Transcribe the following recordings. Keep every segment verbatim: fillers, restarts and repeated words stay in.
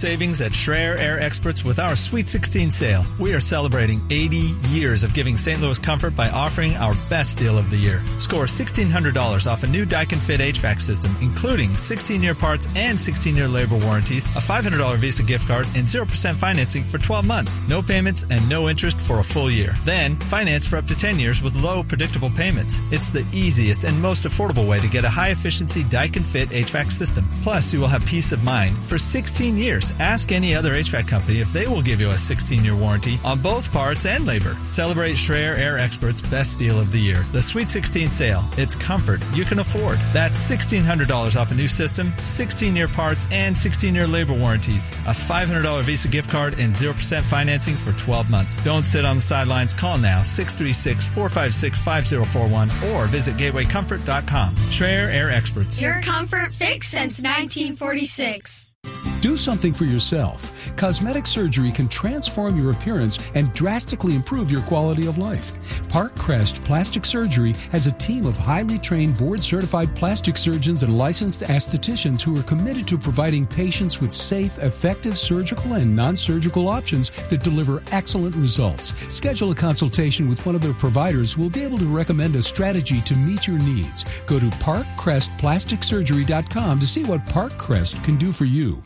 savings at Schreier Air Experts with our Sweet sixteen sale. We are celebrating eighty years of giving Saint Louis comfort by offering our best deal of the year. Score sixteen hundred dollars off a new Daikin Fit H V A C system, including sixteen-year parts and sixteen-year labor warranties, a five hundred dollars Visa gift card, and zero percent financing for twelve months. No payments and no interest for a full year. Then, finance for up to ten years with low, predictable payments. It's the easiest and most affordable way to get a high-efficiency Daikin Fit H V A C system. Plus, you will have peace of mind for sixteen years. Ask any other H V A C company if they will give you a sixteen-year warranty on both parts and labor. Celebrate Schreier Air Experts' best deal of the year. The Sweet sixteen sale. It's comfort you can afford. That's sixteen hundred dollars off a new system, sixteen-year parts, and sixteen-year labor warranties, a five hundred dollars Visa gift card, and zero percent financing for twelve months. Don't sit on the sidelines. Call now, six three six, four five six, five zero four one, or visit gateway comfort dot com. Schreier Air Experts. Your comfort fix since nineteen forty-six. Do something for yourself. Cosmetic surgery can transform your appearance and drastically improve your quality of life. Park Crest Plastic Surgery has a team of highly trained board-certified plastic surgeons and licensed estheticians who are committed to providing patients with safe, effective surgical and non-surgical options that deliver excellent results. Schedule a consultation with one of their providers who will be able to recommend a strategy to meet your needs. Go to park crest plastic surgery dot com to see what Park Crest can do for you.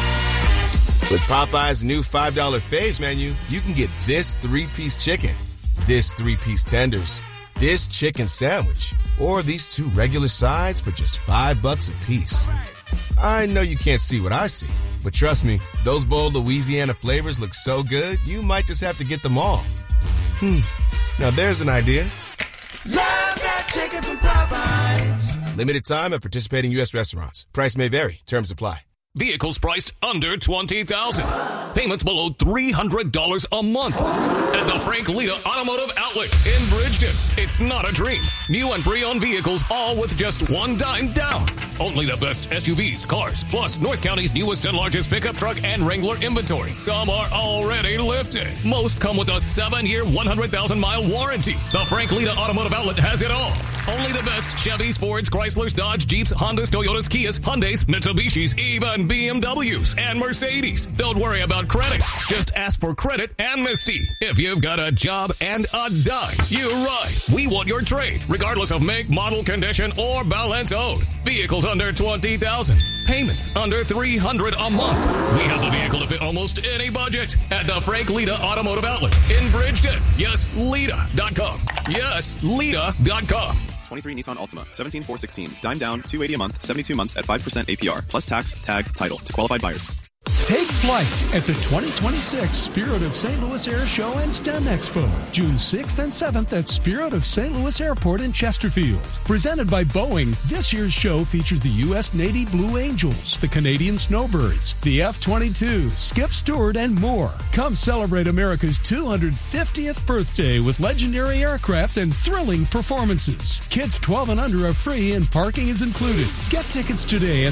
With Popeye's new five dollar Faves menu, you can get this three-piece chicken, this three-piece tenders, this chicken sandwich, or these two regular sides for just five bucks a piece. I know you can't see what I see, but trust me, those bold Louisiana flavors look so good, you might just have to get them all. Hmm, now there's an idea. Love that chicken from Popeyes. Limited time at participating U S restaurants. Price may vary. Terms apply. Vehicles priced under twenty thousand dollars. Payments below three hundred dollars a month. At the Frank Lita Automotive Outlet in Bridgeton. It's not a dream. New and pre-owned vehicles, all with just one dime down. Only the best S U Vs, cars, plus North County's newest and largest pickup truck and Wrangler inventory. Some are already lifted. Most come with a seven-year, one hundred thousand mile warranty. The Frank Lita Automotive Outlet has it all. Only the best Chevys, Fords, Chryslers, Dodge, Jeeps, Hondas, Toyotas, Kias, Hyundais, Mitsubishis, even B M Ws and Mercedes. Don't worry about credit. Just ask for credit amnesty. If you've got a job and a dime, you're right. We want your trade, regardless of make, model, condition, or balance owed. Vehicles under twenty thousand dollars. Payments under three hundred dollars a month. We have the vehicle to fit almost any budget at the Frank Lita Automotive Outlet in Bridgeton. Yes, Lita dot com. Yes, Lita dot com. twenty-three Nissan Altima, seventeen four sixteen, dime down, two hundred eighty dollars a month, seventy-two months at five percent A P R, plus tax, tag, title to qualified buyers. Take flight at the twenty twenty-six Spirit of Saint Louis Air Show and STEM Expo, June sixth and seventh at Spirit of Saint Louis Airport in Chesterfield. Presented by Boeing, this year's show features the U S Navy Blue Angels, the Canadian Snowbirds, the F twenty-two, Skip Stewart, and more. Come celebrate America's two hundred fiftieth birthday with legendary aircraft and thrilling performances. Kids twelve and under are free and parking is included. Get tickets today at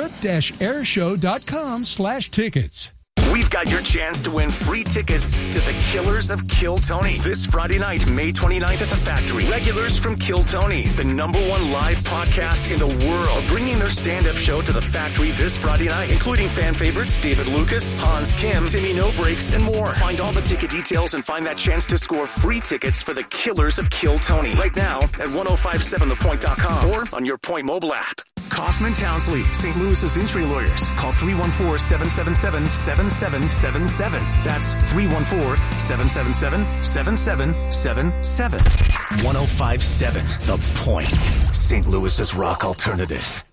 spirit-airshow.com slash tickets. We've got your chance to win free tickets to the Killers of Kill Tony this Friday night, May twenty-ninth at the Factory. Regulars from Kill Tony, the number one live podcast in the world, bringing their stand-up show to the Factory this Friday night, including fan favorites David Lucas, Hans Kim, Timmy No Breaks, and more. Find all the ticket details and find that chance to score free tickets for the Killers of Kill Tony right now at ten fifty-seven the point dot com or on your Point mobile app. Kaufman Townsley, Saint Louis's injury lawyers. Call three one four, seven seven seven, seven seven seven seven. That's three one four, seven seven seven, seven seven seven seven. ten fifty-seven The Point, Saint Louis's rock alternative.